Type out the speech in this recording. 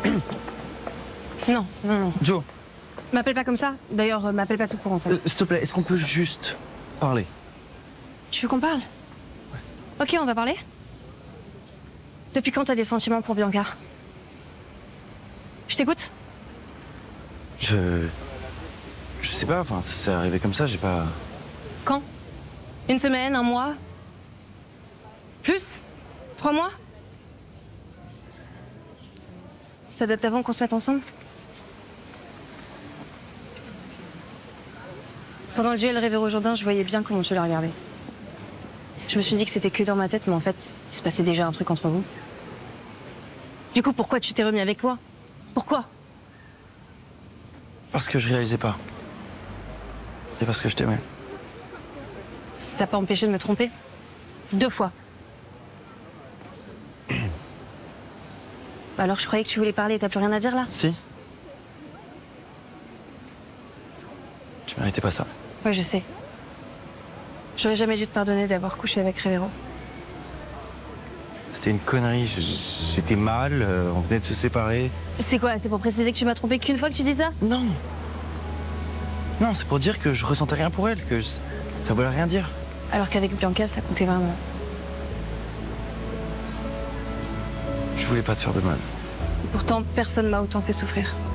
Non, non, non. Joe, M'appelle pas comme ça. D'ailleurs, m'appelle pas tout court en fait. s'il te plaît, est-ce qu'on peut juste parler? Tu veux qu'on parle? Ok, on va parler. Depuis quand t'as des sentiments pour Bianca? Je t'écoute. Je sais pas, enfin, c'est arrivé comme ça, j'ai pas... Quand? Une semaine, un mois? Plus? 3 mois? Ça date d'avant qu'on se mette ensemble? Pendant le duel Révéro-Jourdain, je voyais bien comment tu la regardais. Je me suis dit que c'était que dans ma tête, mais en fait, il se passait déjà un truc entre vous. Du coup, pourquoi tu t'es remis avec moi? Pourquoi? Parce que je réalisais pas. Et parce que je t'aimais. Ça t'a pas empêché de me tromper? 2 fois. Alors je croyais que tu voulais parler, t'as plus rien à dire là? Si. Tu méritais pas ça. Oui, je sais. J'aurais jamais dû te pardonner d'avoir couché avec Révéro. C'était une connerie, j'étais mal, on venait de se séparer. C'est quoi? C'est pour préciser que tu m'as trompé qu'une fois que tu dis ça? Non. Non, c'est pour dire que je ressentais rien pour elle, que ça voulait rien dire. Alors qu'avec Bianca, ça comptait vraiment. Je voulais pas te faire de mal. Pourtant, personne m'a autant fait souffrir.